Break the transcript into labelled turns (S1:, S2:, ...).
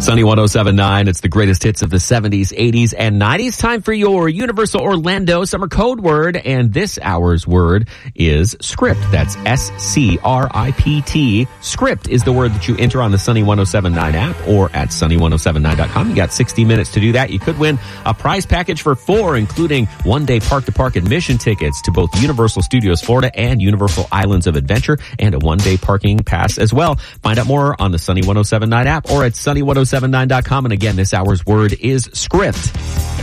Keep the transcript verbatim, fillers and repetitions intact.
S1: Sunny one oh seven point nine. It's the greatest hits of the seventies, eighties, and nineties. Time for your Universal Orlando summer code word. And this hour's word is script. That's S C R I P T. Script is the word that you enter on the Sunny one oh seven point nine app or at sunny one oh seven nine dot com. You got sixty minutes to do that. You could win a prize package for four, including one-day park-to-park admission tickets to both Universal Studios Florida and Universal Islands of Adventure, and a one-day parking pass as well. Find out more on the Sunny one oh seven point nine app or at sunny one oh seven nine dot com. And again, this hour's word is script.